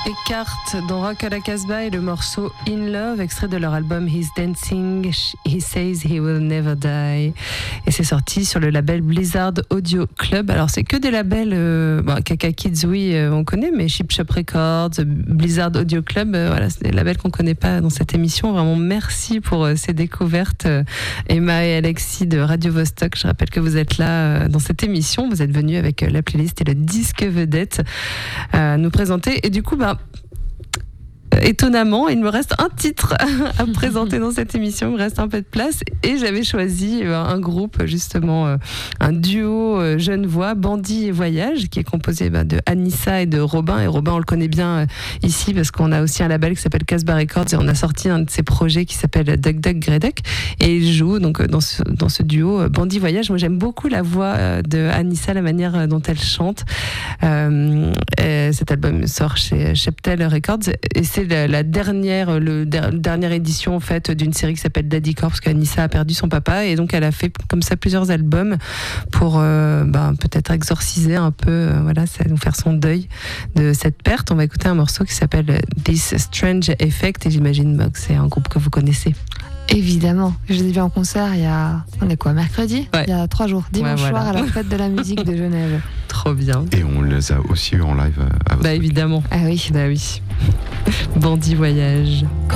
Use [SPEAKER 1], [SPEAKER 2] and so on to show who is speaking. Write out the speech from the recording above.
[SPEAKER 1] Eckhart dans Rock à la Casbah et le morceau In Love, extrait de leur album He's Dancing, He Says He Will Never Die. Et c'est sorti sur le label Blizzard Audio Club. Alors c'est que des labels, Kaka Kids, oui, on connaît, mais Chip Shop Records, Blizzard Audio Club, voilà, c'est des labels qu'on connaît pas dans cette émission. Vraiment merci pour ces découvertes, Emma et Alexis de Radio Vostok. Je rappelle que vous êtes là dans cette émission. Vous êtes venus avec la playlist et le disque vedette à nous présenter. Et du coup, étonnamment, il me reste un titre à présenter dans cette émission, il me reste un peu de place et j'avais choisi un groupe, justement un duo jeune voix, Bandit et Voyage, qui est composé de Anissa et de Robin. Et Robin, on le connaît bien ici parce qu'on a aussi un label qui s'appelle Casbah Records et on a sorti un de ses projets qui s'appelle Duck Duck Grey Duck, et il joue donc dans ce duo Bandit Voyage. Moi j'aime beaucoup la voix de Anissa, la manière dont elle chante. Cet album sort chez Cheptel Records et c'est la dernière édition en fait d'une série qui s'appelle Daddy Corps, parce qu'Anissa a perdu son papa et donc elle a fait comme ça plusieurs albums pour peut-être exorciser un peu, nous faire son deuil de cette perte. On va écouter un morceau qui s'appelle This Strange Effect et j'imagine que c'est un groupe que vous connaissez.
[SPEAKER 2] Évidemment, je les ai vus en concert mercredi,
[SPEAKER 1] ouais.
[SPEAKER 2] Il y a 3 jours, dimanche soir à la fête de la musique de Genève.
[SPEAKER 1] Trop bien.
[SPEAKER 3] Et on les a aussi eu en live à votre
[SPEAKER 1] évidemment.
[SPEAKER 2] Ah oui.
[SPEAKER 1] Oui. Bandit Voyage.